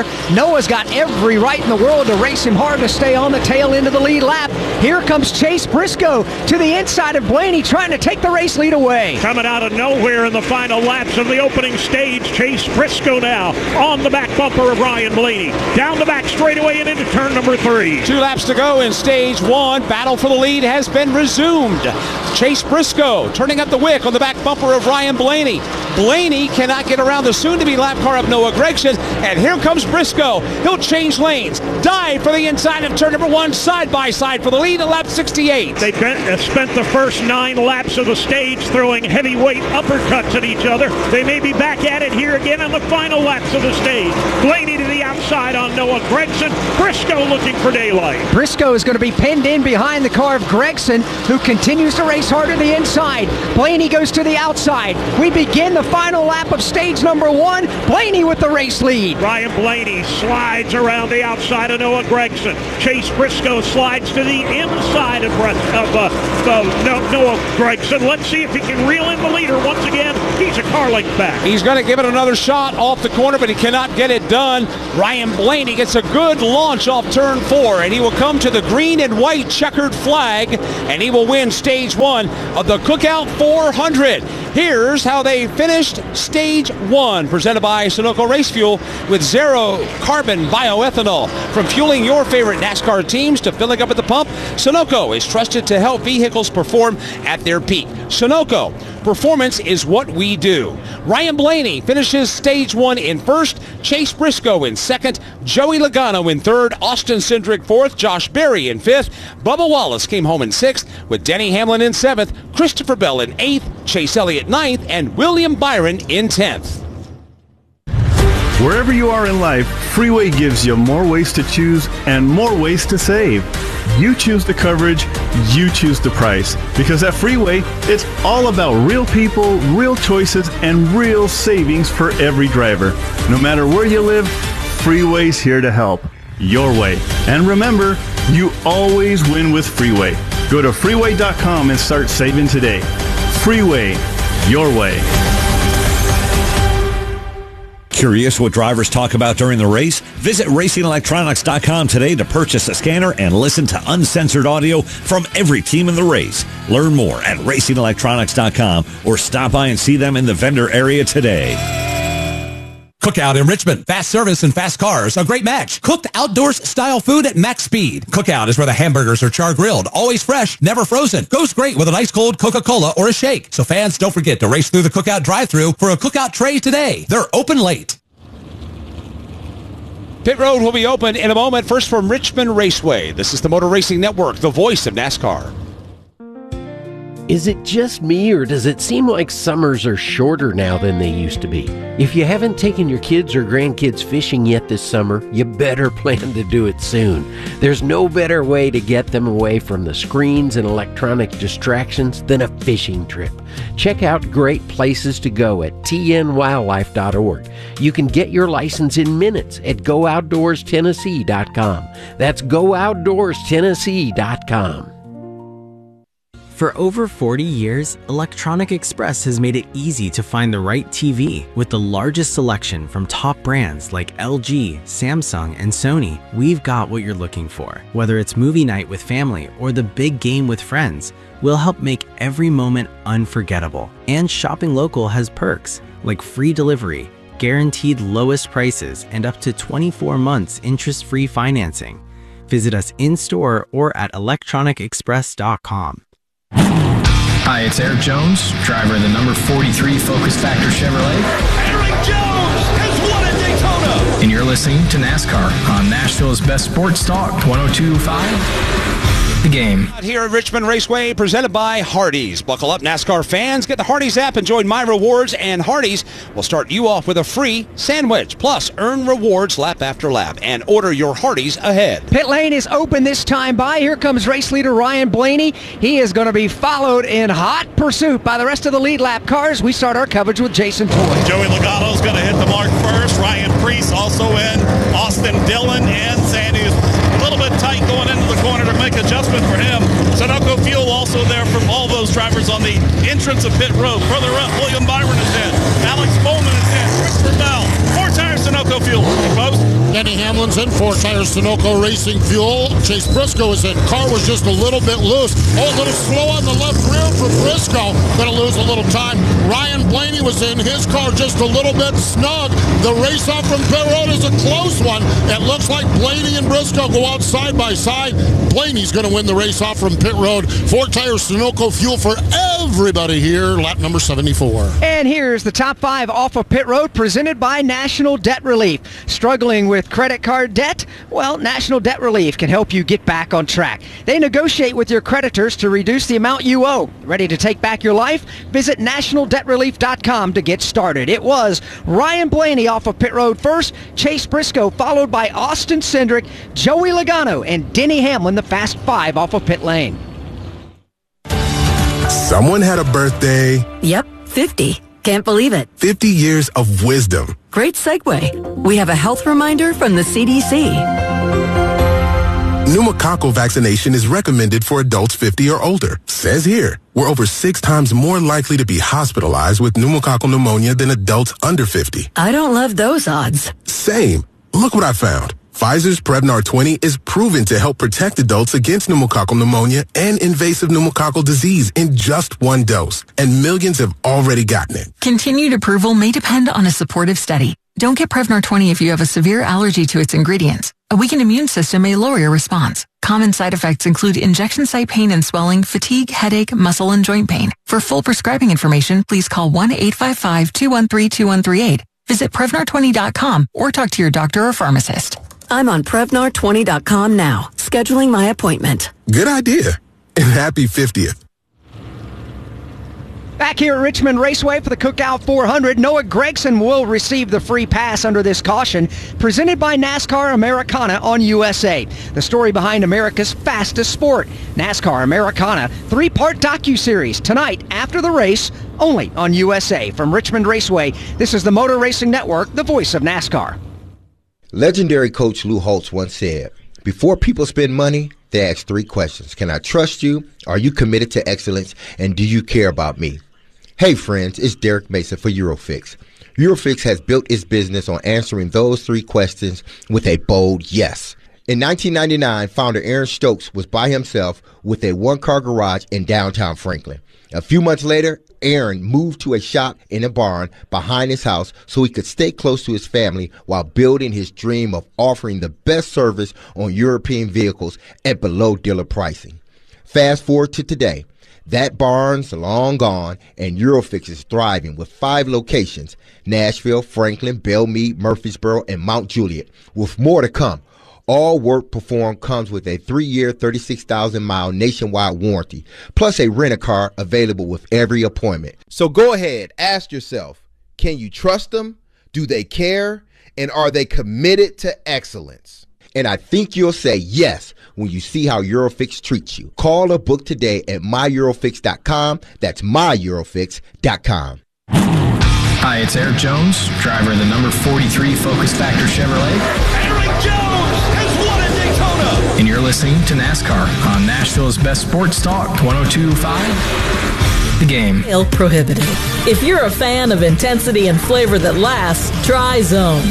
Noah's got every right in the world to race him hard to stay on the tail end of the lead lap. Here comes Chase Briscoe to the inside of Blaney, trying to take the race lead away. Coming out of nowhere in the final laps of the opening stage, Chase Briscoe now on the back bumper of Ryan Blaney. Down the back straightaway and into turn number 3. 2 laps to go in stage 1. Battle for the lead has been resumed. Chase Briscoe turning up the wick on the back bumper of Ryan Blaney. Blaney cannot get around the soon-to-be lap car of Noah Gragson, and here comes Briscoe. He'll change lanes, dive for the inside of turn number 1, side by side for the lead at lap 68. They spent the first 9 laps of the stage throwing heavyweight uppercuts at each other. They may be back at it here again on the final laps of the stage. Blaney to the outside on Noah Gragson. Briscoe looking for daylight. Briscoe is going to be pinned in behind the car of Gragson, who continues to race hard to the inside. Blaney goes to the outside. We begin the final lap of stage number 1. Blaney with the race lead. Ryan Blaney slides around the outside of Noah Gragson. Chase Briscoe slides to the inside of Noah Gragson. Let's see if he can reel in the leader once again. He's a car length back. He's going to give it another shot off the corner, but he cannot get it done. Ryan Blaney gets a good launch off turn 4, and he will come to the green and white checkered flag, and he will win stage 1 of the Cookout 400. Here's how they finished stage 1, presented by Sunoco Race Fuel, with zero carbon bioethanol. From fueling your favorite NASCAR teams to filling up at the pump, Sunoco is trusted to help vehicles perform at their peak. Sunoco, performance is what we do. Ryan Blaney finishes stage 1 in first, Chase Briscoe in second, Joey Logano in third, Austin Cindric fourth, Josh Berry in fifth, Bubba Wallace came home in sixth, with Denny Hamlin in seventh, Christopher Bell in eighth, Chase Elliott ninth, and William Byron in 10th. Wherever you are in life, Freeway gives you more ways to choose and more ways to save. You choose the coverage, you choose the price. Because at Freeway, it's all about real people, real choices, and real savings for every driver. No matter where you live, Freeway's here to help. Your way. And remember, you always win with Freeway. Go to freeway.com and start saving today. Freeway, your way. Curious what drivers talk about during the race? Visit RacingElectronics.com today to purchase a scanner and listen to uncensored audio from every team in the race. Learn more at RacingElectronics.com or stop by and see them in the vendor area today. Cookout in Richmond. Fast service and fast cars. A great match. Cooked outdoors style food at max speed. Cookout is where the hamburgers are char grilled. Always fresh, never frozen. Goes great with an ice cold Coca-Cola or a shake. So fans, don't forget to race through the Cookout drive-thru for a Cookout tray today. They're open late. Pit road will be open in a moment. First from Richmond Raceway. This is the Motor Racing Network, the voice of NASCAR. Is it just me, or does it seem like summers are shorter now than they used to be? If you haven't taken your kids or grandkids fishing yet this summer, you better plan to do it soon. There's no better way to get them away from the screens and electronic distractions than a fishing trip. Check out great places to go at tnwildlife.org. You can get your license in minutes at GoOutdoorsTennessee.com. That's GoOutdoorsTennessee.com. For over 40 years, Electronic Express has made it easy to find the right TV. With the largest selection from top brands like LG, Samsung, and Sony, we've got what you're looking for. Whether it's movie night with family or the big game with friends, we'll help make every moment unforgettable. And shopping local has perks like free delivery, guaranteed lowest prices, and up to 24 months interest-free financing. Visit us in-store or at electronicexpress.com. Hi, it's Eric Jones, driver of the number 43 Focus Factor Chevrolet. Eric Jones has won at Daytona. And you're listening to NASCAR on Nashville's best sports talk, 102.5. The Game. Here at Richmond Raceway, presented by Hardee's. Buckle up, NASCAR fans. Get the Hardee's app and join My Rewards, and Hardee's will start you off with a free sandwich. Plus, earn rewards lap after lap and order your Hardee's ahead. Pit lane is open this time by. Here comes race leader Ryan Blaney. He is going to be followed in hot pursuit by the rest of the lead lap cars. We start our coverage with Jason Toy. Joey Logano's going to hit the mark first. Ryan Preece also in. Austin Dillon and Sandy is a little bit tight going into the corner to make adjustment for him. Sunoco Fuel also there from all those drivers on the entrance of pit road. Further up, William Byron is in. Alex Bowman is in. Christopher Bell. 4 tires to Sunoco Fuel. Post. Denny Hamlin's in 4 Tires Sunoco Racing Fuel. Chase Briscoe is in. Car was just a little bit loose. A little slow on the left rear for Briscoe. Going to lose a little time. Ryan Blaney was in. His car just a little bit snug. The race off from pit road is a close one. It looks like Blaney and Briscoe go out side by side. Blaney's going to win the race off from pit road. 4 Tires Sunoco Fuel for everybody here. Lap number 74. And here's the top 5 off of pit road, presented by National Debt Relief. Struggling with credit card debt? Well, National Debt Relief can help you get back on track. They negotiate with your creditors to reduce the amount you owe. Ready to take back your life? Visit nationaldebtrelief.com to get started. It was Ryan Blaney off of pit road first, Chase Briscoe followed by Austin Cindric, Joey Logano, and Denny Hamlin, the Fast 5 off of pit lane. Someone had a birthday. Yep, 50. Can't believe it. 50 years of wisdom. Great segue. We have a health reminder from the CDC. Pneumococcal vaccination is recommended for adults 50 or older. Says here, we're over 6 times more likely to be hospitalized with pneumococcal pneumonia than adults under 50. I don't love those odds. Same. Look what I found. Pfizer's Prevnar 20 is proven to help protect adults against pneumococcal pneumonia and invasive pneumococcal disease in just 1 dose. And millions have already gotten it. Continued approval may depend on a supportive study. Don't get Prevnar 20 if you have a severe allergy to its ingredients. A weakened immune system may lower your response. Common side effects include injection site pain and swelling, fatigue, headache, muscle, and joint pain. For full prescribing information, please call 1-855-213-2138. Visit Prevnar20.com or talk to your doctor or pharmacist. I'm on Prevnar20.com now, scheduling my appointment. Good idea. And happy 50th. Back here at Richmond Raceway for the Cookout 400, Noah Gragson will receive the free pass under this caution, presented by NASCAR Americana on USA. The story behind America's fastest sport. NASCAR Americana, 3-part docuseries tonight after the race, only on USA. From Richmond Raceway, this is the Motor Racing Network, the voice of NASCAR. Legendary coach Lou Holtz once said, before people spend money, they ask 3 questions. Can I trust you? Are you committed to excellence? And do you care about me? Hey friends, it's Derek Mason for Eurofix. Eurofix has built its business on answering those 3 questions with a bold yes. In 1999, founder Aaron Stokes was by himself with a 1-car garage in downtown Franklin. A few months later, Aaron moved to a shop in a barn behind his house so he could stay close to his family while building his dream of offering the best service on European vehicles at below dealer pricing. Fast forward to today. That barn's long gone, and Eurofix is thriving with 5 locations: Nashville, Franklin, Belmead, Murfreesboro, and Mount Juliet, with more to come. All work performed comes with a 3-year, 36,000-mile nationwide warranty, plus a rent-a-car available with every appointment. So go ahead, ask yourself, can you trust them? Do they care? And are they committed to excellence? And I think you'll say yes when you see how Eurofix treats you. Call or book today at myeurofix.com. That's myeurofix.com. Hi, it's Eric Jones, driver of the number 43 Focus Factor Chevrolet. Eric Jones has won at Daytona. And you're listening to NASCAR on Nashville's Best Sports Talk, 102.5. The Game. Prohibited. If you're a fan of intensity and flavor that lasts, try Zone.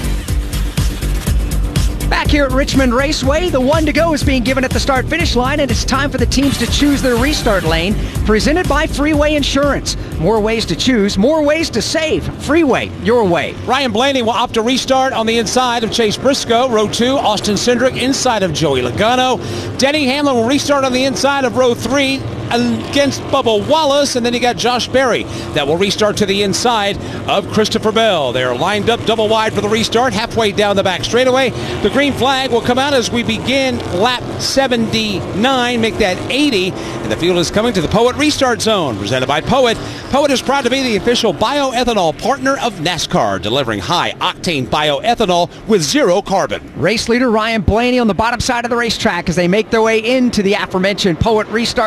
Back here at Richmond Raceway, the 1 to go is being given at the start-finish line, and it's time for the teams to choose their restart lane, presented by Freeway Insurance. More ways to choose, more ways to save. Freeway, your way. Ryan Blaney will opt to restart on the inside of Chase Briscoe. Row 2, Austin Cindric inside of Joey Logano. Denny Hamlin will restart on the inside of row 3 against Bubba Wallace, and then you got Josh Berry that will restart to the inside of Christopher Bell. They're lined up double wide for the restart, halfway down the back straightaway. The green flag will come out as we begin lap 79, make that 80, and the field is coming to the Poet Restart Zone, presented by Poet. Poet is proud to be the official bioethanol partner of NASCAR, delivering high-octane bioethanol with 0 carbon. Race leader Ryan Blaney on the bottom side of the racetrack as they make their way into the aforementioned Poet Restart Zone.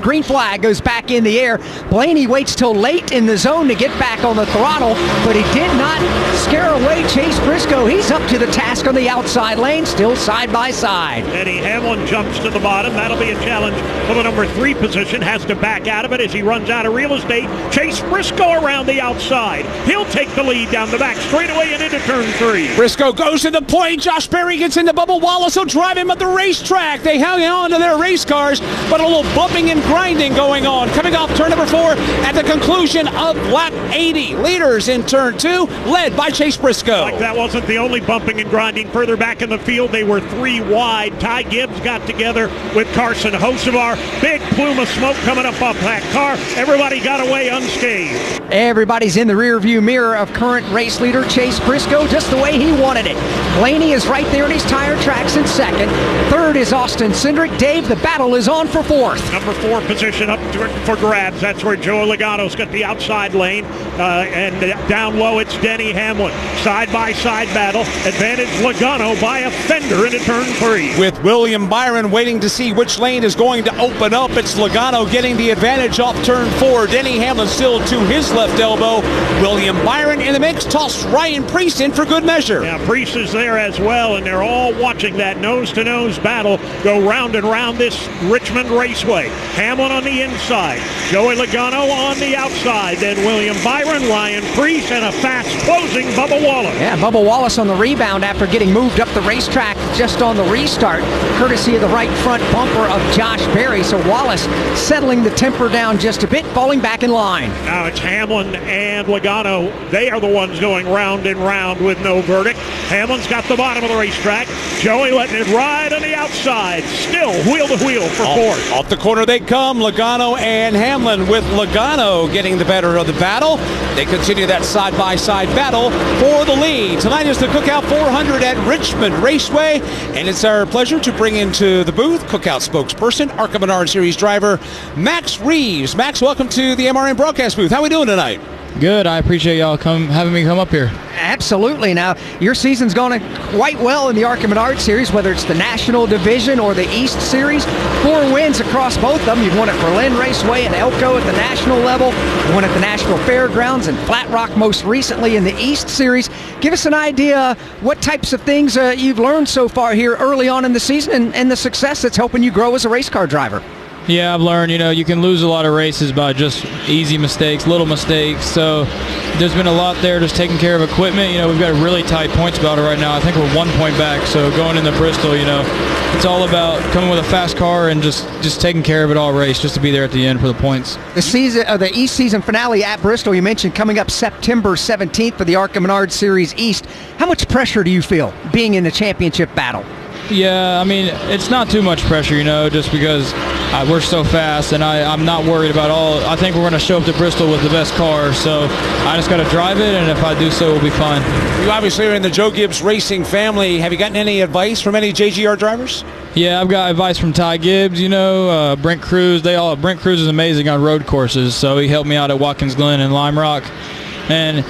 green flag goes back in the air. Blaney waits till late in the zone to get back on the throttle, but he did not scare away Chase Briscoe. He's up to the task on the outside lane, still side by side. Denny Hamlin jumps to the bottom. That'll be a challenge for the number 3 position. Has to back out of it as he runs out of real estate. Chase Briscoe around the outside. He'll take the lead down the back straightaway and into turn 3. Briscoe goes to the point. Josh Berry gets into Bubba Wallace. He'll drive him at the racetrack. They hang on to their race cars, but a little bumping and grinding going on. Coming off turn number 4 at the conclusion of lap 80. Leaders in turn 2, led by Chase Briscoe. Like that wasn't the only bumping and grinding. Further back in the field, they were 3 wide. Ty Gibbs got together with Carson Hocevar. Big plume of smoke coming up off that car. Everybody got away unscathed. Everybody's in the rearview mirror of current race leader Chase Briscoe, just the way he wanted it. Blaney is right there in his tire tracks in second. Third is Austin Cindric. Dave, the battle is on for 4th. Number 4 position up for grabs. That's where Joe Logano's got the outside lane. And down low, it's Denny Hamlin. Side-by-side battle. Advantage Logano by a fender into turn 3. With William Byron waiting to see which lane is going to open up, it's Logano getting the advantage off turn 4. Denny Hamlin still to his left elbow. William Byron in the mix. Toss Ryan Preece in for good measure. Yeah, Preece is there as well, and they're all watching that nose-to-nose battle go round and round this Richmond Raceway. Hamlin on the inside. Joey Logano on the outside. Then William Byron, Ryan Preece, and a fast-closing Bubba Wallace. Yeah, Bubba Wallace on the rebound after getting moved up the racetrack just on the restart, courtesy of the right front bumper of Josh Berry. So Wallace settling the temper down just a bit, falling back in line. Now it's Hamlin and Logano. They are the ones going round and round with no verdict. Hamlin's got the bottom of the racetrack. Joey letting it ride on the outside. Still wheel to wheel for 4th. Off the corner they come. Logano and Hamlin, with Logano getting the better of the battle. They continue that side-by-side battle for the lead. Tonight is the Cookout 400 at Richmond Raceway, and it's our pleasure to bring into the booth Cookout spokesperson, ARCA Menard Series driver Max Reeves. Max, welcome to the MRN broadcast booth. How are we doing tonight? Good. I appreciate y'all having me come up here. Absolutely. Now, your season's going quite well in the ARCA Menard Series, whether it's the National Division or the East Series. 4 wins across both of them. You've won at Berlin Raceway and Elko at the national level. You won at the National Fairgrounds and Flat Rock most recently in the East Series. Give us an idea what types of things you've learned so far here early on in the season and the success that's helping you grow as a race car driver. Yeah, I've learned, you can lose a lot of races by just easy mistakes, little mistakes. So there's been a lot there just taking care of equipment. We've got a really tight points battle right now. I think we're 1 point back. So going into Bristol, it's all about coming with a fast car and just taking care of it all race just to be there at the end for the points. The East season finale at Bristol, you mentioned coming up September 17th for the ARCA Menard Series East. How much pressure do you feel being in the championship battle? Yeah, it's not too much pressure, just because we're so fast, and I'm not worried about I think we're going to show up to Bristol with the best car, so I just got to drive it, and if I do so, we'll be fine. You obviously are in the Joe Gibbs Racing family. Have you gotten any advice from any JGR drivers? Yeah, I've got advice from Ty Gibbs, Brent Cruz. Brent Cruz is amazing on road courses, so he helped me out at Watkins Glen and Lime Rock. And,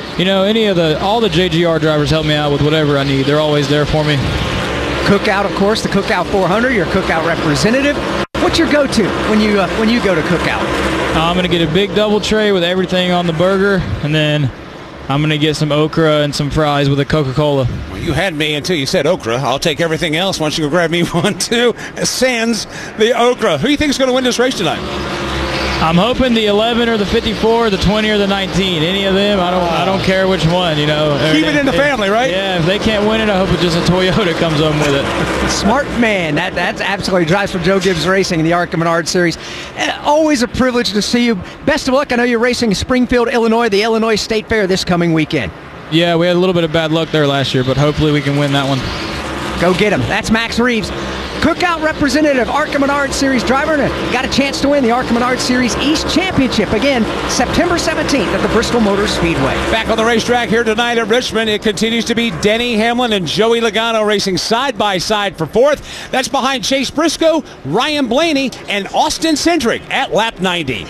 all the JGR drivers help me out with whatever I need. They're always there for me. Cookout, of course, the Cookout 400, your Cookout representative. What's your go-to when you go to Cookout? I'm going to get a big double tray with everything on the burger, and then I'm going to get some okra and some fries with a Coca-Cola. Well, you had me until you said okra. I'll take everything else. Why don't you go grab me one, too? Sans the okra. Who do you think is going to win this race tonight? I'm hoping the 11 or the 54, the 20 or the 19. Any of them, I don't care which one, Keep it in the family, right? Yeah, if they can't win it, I hope it's just a Toyota comes on with it. Smart man. That's absolutely drives for Joe Gibbs Racing in the ARCA Menard Series. Always a privilege to see you. Best of luck. I know you're racing in Springfield, Illinois, the Illinois State Fair this coming weekend. Yeah, we had a little bit of bad luck there last year, but hopefully we can win that one. Go get him. That's Max Reeves. Cookout representative, ARCA Menard Series driver, and got a chance to win the ARCA Menard Series East Championship again September 17th at the Bristol Motor Speedway. Back on the racetrack here tonight at Richmond, it continues to be Denny Hamlin and Joey Logano racing side-by-side for 4th. That's behind Chase Briscoe, Ryan Blaney, and Austin Cindric at lap 90.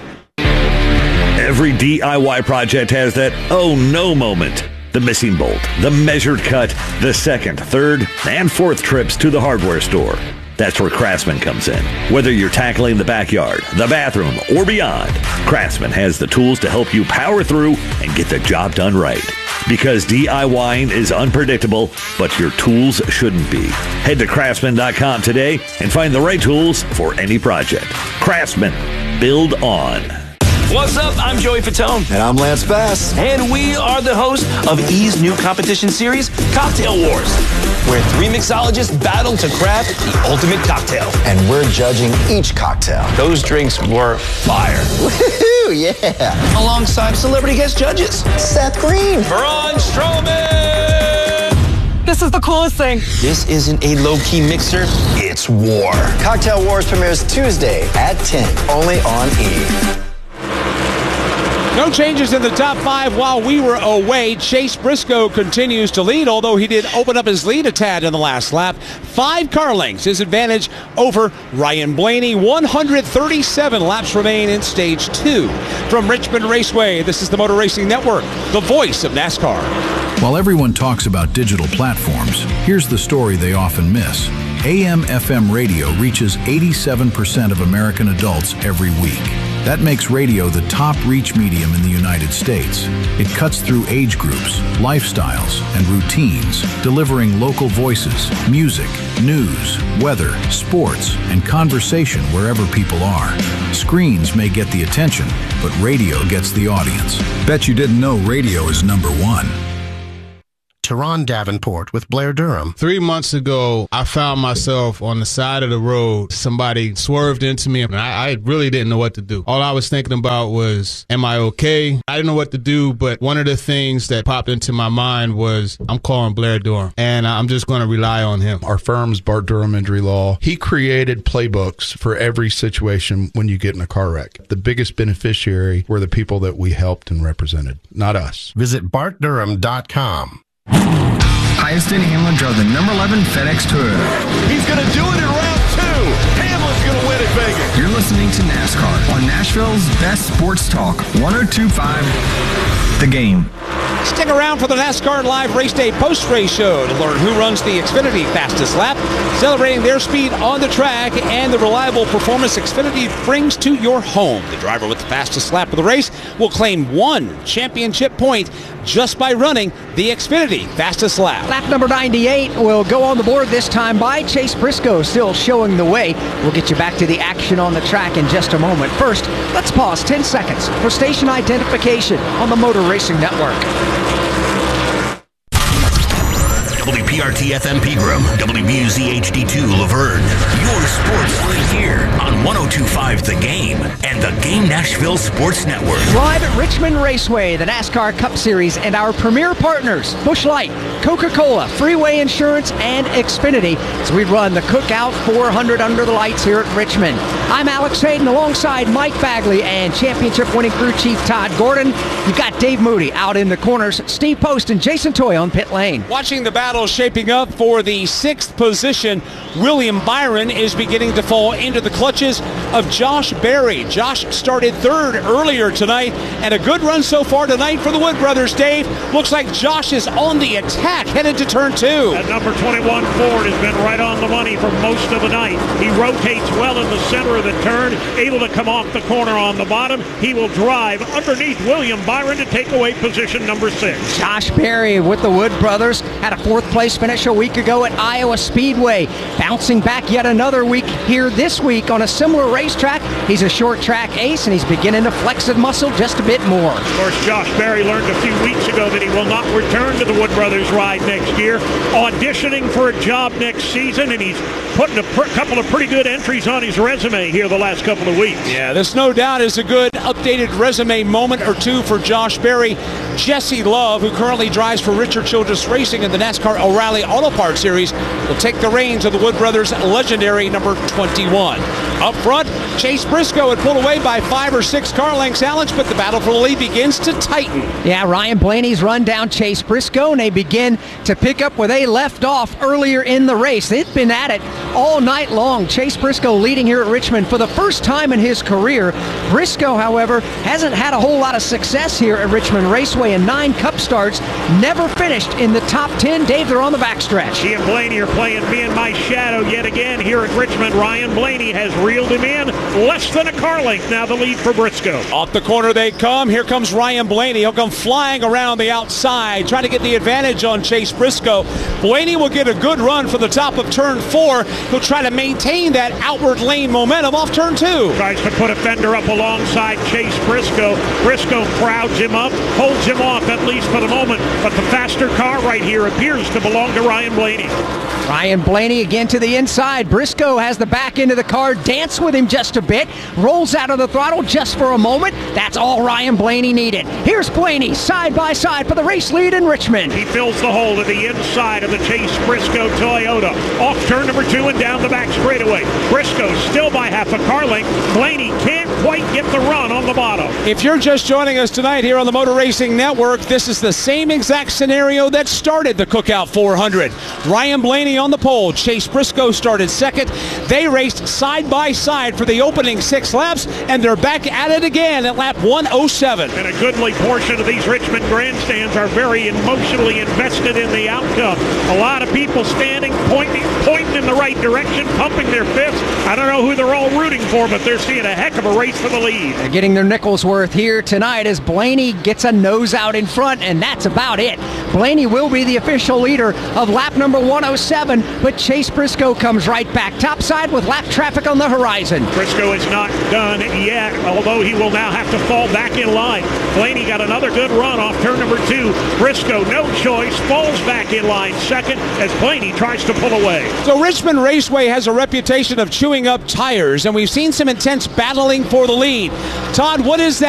Every DIY project has that oh no moment. The missing bolt, the measured cut, the second, third, and fourth trips to the hardware store. That's where Craftsman comes in. Whether you're tackling the backyard, the bathroom, or beyond, Craftsman has the tools to help you power through and get the job done right. Because DIYing is unpredictable, but your tools shouldn't be. Head to Craftsman.com today and find the right tools for any project. Craftsman. Build on. What's up? I'm Joey Fatone. And I'm Lance Bass. And we are the hosts of E's new competition series, Cocktail Wars, where 3 mixologists battle to craft the ultimate cocktail. And we're judging each cocktail. Those drinks were fire. Woohoo, yeah. Alongside celebrity guest judges, Seth Green, Braun Strowman. This is the coolest thing. This isn't a low-key mixer, it's war. Cocktail Wars premieres Tuesday at 10, only on E! No changes in the top 5 while we were away. Chase Briscoe continues to lead, although he did open up his lead a tad in the last lap. 5 car lengths, his advantage over Ryan Blaney. 137 laps remain in stage 2. From Richmond Raceway, this is the Motor Racing Network, the voice of NASCAR. While everyone talks about digital platforms, here's the story they often miss. AM/FM radio reaches 87% of American adults every week. That makes radio the top reach medium in the United States. It cuts through age groups, lifestyles, and routines, delivering local voices, music, news, weather, sports, and conversation wherever people are. Screens may get the attention, but radio gets the audience. Bet you didn't know radio is #1. Teron Davenport with Blair Durham. 3 months ago, I found myself on the side of the road. Somebody swerved into me, and I really didn't know what to do. All I was thinking about was, am I okay? I didn't know what to do, but one of the things that popped into my mind was, I'm calling Blair Durham, and I'm just going to rely on him. Our firm's Bart Durham Injury Law. He created playbooks for every situation when you get in a car wreck. The biggest beneficiary were the people that we helped and represented, not us. Visit BartDurham.com. Highest in Hamlin drove the number 11 FedEx Toyota. He's going to do it in round 2. Hamlin's going to win at Vegas. You're listening to NASCAR on Nashville's best sports talk, 102.5 The Game. Stick around for the NASCAR Live Race Day post-race show to learn who runs the Xfinity fastest lap, celebrating their speed on the track and the reliable performance Xfinity brings to your home. The driver with the fastest lap of the race will claim 1 championship point just by running the Xfinity fastest lap. Lap number 98 will go on the board this time by Chase Briscoe, still showing the way. We'll get you back to the action on the track in just a moment. First, let's pause 10 seconds for station identification on the Motor Racing Network. WPRT FM Pegram, WBUZ HD2 Laverne. Your sports right here on 102.5 The Game and the Game Nashville Sports Network. Live at Richmond Raceway, the NASCAR Cup Series, and our premier partners, Busch Light, Coca-Cola, Freeway Insurance, and Xfinity, as we run the Cookout 400 under the lights here at Richmond. I'm Alex Hayden alongside Mike Bagley and championship-winning crew chief Todd Gordon. You've got Dave Moody out in the corners, Steve Post and Jason Toy on pit lane. Watching the battle shaping up for the 6th position, William Byron is beginning to fall into the clutches of Josh Berry. Josh started 3rd earlier tonight, and a good run so far tonight for the Wood brothers. Dave, looks like Josh is on the attack, headed to turn 2. That number 21 Ford has been right on the money for most of the night. He rotates well in the center of the turn, able to come off the corner on the bottom. He will drive underneath William Byron to take away position number 6. Josh Berry with the Wood brothers had a 4th place finish a week ago at Iowa Speedway. Bouncing back yet another week here this week on a similar racetrack. He's a short track ace, and he's beginning to flex his muscle just a bit more. Of course, Josh Berry learned a few weeks ago that he will not return to the Wood brothers ride next year. Auditioning for a job next season, and he's putting a couple of pretty good entries on his resume here the last couple of weeks. Yeah, this no doubt is a good updated resume moment or two for Josh Berry. Jesse Love, who currently drives for Richard Childress Racing in the NASCAR O'Reilly Auto Parts Series, will take the reins of the Wood brothers' legendary number 21. Up front, Chase Briscoe had pulled away by 5 or 6 car lengths, Alex, but the battle for the lead begins to tighten. Yeah, Ryan Blaney's run down Chase Briscoe, and they begin to pick up where they left off earlier in the race. They've been at it all night long. Chase Briscoe leading here at Richmond for the first time in his career. Briscoe, however, hasn't had a whole lot of success here at Richmond Raceway in 9 Cup starts. Never finished in the top 10. Dave, they're on the backstretch. He and Blaney are playing Me and My Shadow yet again here at Richmond. Ryan Blaney has reeled him in. Less than a car length now the lead for Briscoe. Off the corner they come. Here comes Ryan Blaney. He'll come flying around the outside, trying to get the advantage on Chase Briscoe. Blaney will get a good run for the top of turn 4. He'll try to maintain that outward lane momentum off turn 2. Tries to put a fender up alongside Chase Briscoe. Briscoe crowds him up, holds him off at least for the moment, but the faster car right here appears to belong to Ryan Blaney. Ryan Blaney again to the inside. Briscoe has the back end of the car, dance with him just a bit, rolls out of the throttle just for a moment. That's all Ryan Blaney needed. Here's Blaney side by side for the race lead in Richmond. He fills the hole to the inside of the Chase Briscoe Toyota. Off turn number 2 and down the back straightaway. Briscoe still by half a car length. Blaney can't quite get the run on the bottom. If you're just joining us tonight here on the Motor Racing Network, this is the same exact scenario that started the Cookout 400. Ryan Blaney on the pole. Chase Briscoe started second. They raced side by side for the opening 6 laps, and they're back at it again at lap 107. And a goodly portion of these Richmond grandstands are very emotionally invested in the outcome. A lot of people standing, pointing in the right direction, pumping their fists. I don't know who they're all rooting for, but they're seeing a heck of a race for the lead. They're getting their nickels worth here tonight as Blaney gets a nose out in front, and that's about it. Blaney will be the official leader of lap number 107, but Chase Briscoe comes right back topside with lap traffic on the horizon. Briscoe is not done yet, although he will now have to fall back in line. Blaney got another good run off turn number 2. Briscoe, no choice, falls back in line second as Blaney tries to pull away. So Richmond Raceway has a reputation of chewing up tires, and we've seen some intense battling for the lead. Todd, what is that